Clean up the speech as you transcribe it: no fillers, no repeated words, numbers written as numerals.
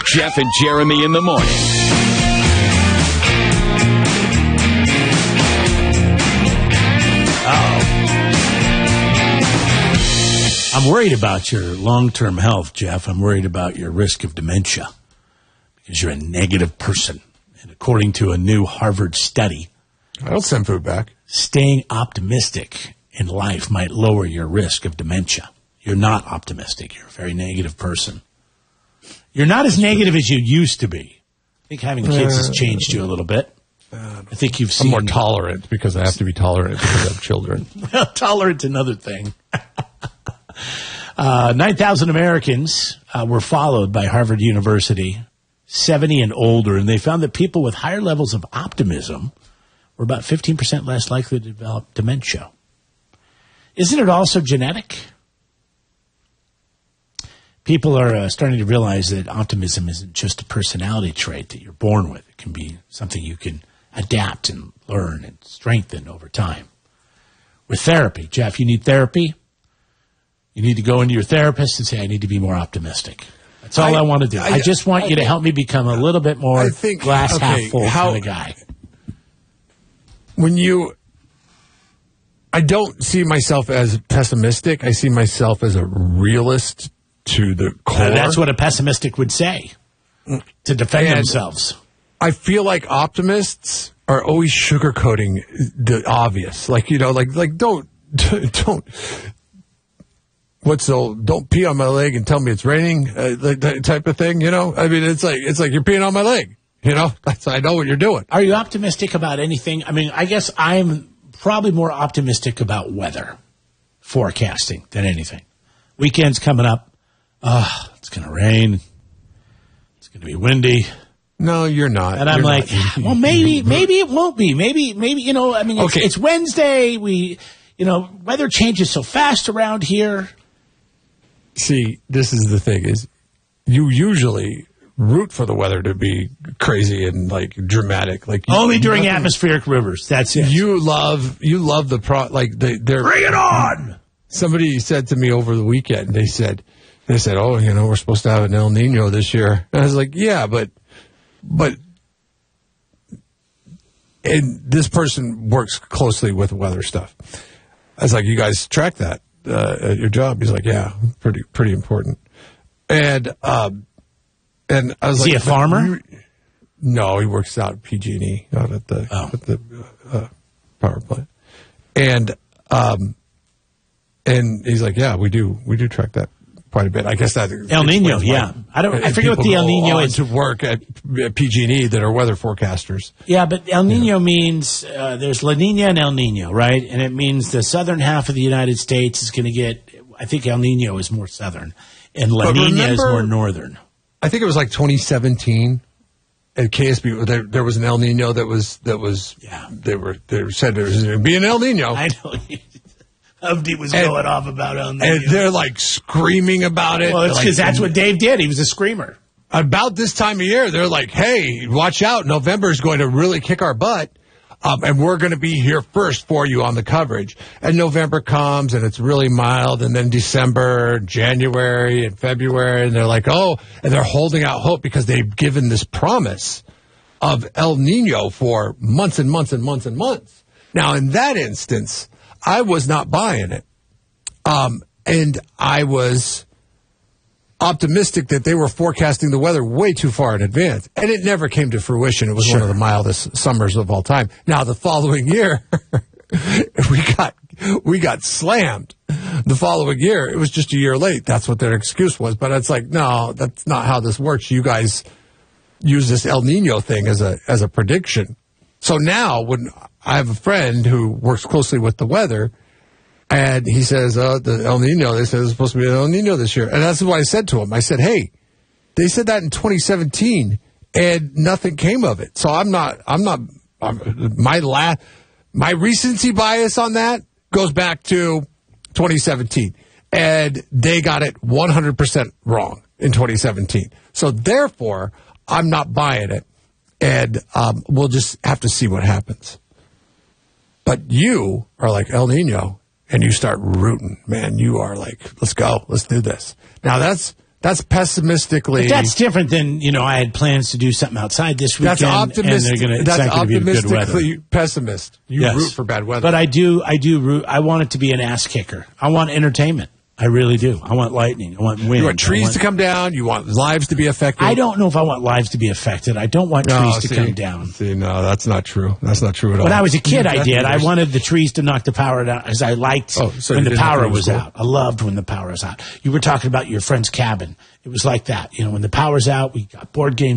Jeff and Jeremy in the morning. I'm worried about your long-term health, Jeff. I'm worried about your risk of dementia because you're a negative person. And according to a new Harvard study, I don't send food back. Staying optimistic in life might lower your risk of dementia. You're not optimistic. You're a very negative person. You're not as negative as you used to be. I think having kids has changed you a little bit. I think you've seen... I'm more tolerant because I have to be tolerant because I have children. Well, tolerant's another thing. 9,000 Americans were followed by Harvard University, 70 and older, and they found that people with higher levels of optimism were about 15% less likely to develop dementia. Isn't it also genetic? People are starting to realize that optimism isn't just a personality trait that you're born with. It can be something you can adapt and learn and strengthen over time. With therapy, Jeff, you need therapy. You need to go into your therapist and say, I need to be more optimistic. That's all I want to do. I just want you to help me become a little bit more glass half full kind of guy. I don't see myself as pessimistic. I see myself as a realist to the core. That's what a pessimistic would say to defend themselves. I feel like optimists are always sugarcoating the obvious. Like, don't don't pee on my leg and tell me it's raining, that type of thing, I mean, it's like you're peeing on my leg, I know what you're doing. Are you optimistic about anything? I mean, I guess I'm probably more optimistic about weather forecasting than anything. Weekend's coming up. It's going to rain. It's going to be windy. No, you're not. And I'm like, well, maybe it won't be. Maybe, I mean, it's Wednesday. Weather changes so fast around here. See, this is the thing is you usually root for the weather to be crazy and dramatic. Only during atmospheric rivers. That's it. You love the bring it on. Somebody said to me over the weekend, they said, oh, we're supposed to have an El Nino this year. And I was like, yeah, but and this person works closely with weather stuff. I was like, you guys track that at your job? He's like, yeah, pretty important. And I was Is he a farmer? No, he works out at PG&E out at the power plant. And he's like, yeah, we do track that quite a bit. I guess that El Nino, yeah. I forget what the El Nino is. To work at PG&E that are weather forecasters. Yeah, but El Nino means there's La Nina and El Nino, right? And it means the southern half of the United States is going to get. I think El Nino is more southern, and La Nina is more northern. I think it was 2017 at KSB. There was an El Nino that was. Yeah. They said there was going to be an El Nino. I know. Hubdy was going off about El Nino. And they're screaming about it. Well, it's because that's what Dave did. He was a screamer. About this time of year, they're like, hey, watch out. November is going to really kick our butt. And we're going to be here first for you on the coverage. And November comes and it's really mild. And then December, January, and February. And they're like, oh, and they're holding out hope because they've given this promise of El Nino for months and months and months and months. Now, in that instance, I was not buying it. And I was optimistic that they were forecasting the weather way too far in advance. And it never came to fruition. It was one of the mildest summers of all time. Now, the following year, we got slammed. The following year, it was just a year late. That's what their excuse was. But it's like, no, that's not how this works. You guys use this El Nino thing as a prediction. So now, when I have a friend who works closely with the weather, and he says, the El Nino, they said it's supposed to be an El Nino this year. And that's what I said to him. I said, hey, they said that in 2017, and nothing came of it. So my recency bias on that goes back to 2017. And they got it 100% wrong in 2017. So therefore, I'm not buying it. And we'll just have to see what happens. But you are like El Nino, and you start rooting. Man, you are like, let's go. Let's do this. Now, that's That's pessimistically. But that's different than, I had plans to do something outside this weekend. That's optimistic. It's not gonna be good weather. Optimistically pessimist. You root for bad weather. But I do root. I want it to be an ass kicker. I want entertainment. I really do. I want lightning. I want wind. You want trees to come down. You want lives to be affected. I don't know if I want lives to be affected. I don't want trees to come down. See, no, that's not true. That's not true at all. When I was a kid, I did. I wanted the trees to knock the power down, because I liked when the power was out. I loved when the power was out. You were talking about your friend's cabin. It was like that. When the power's out, we got board games.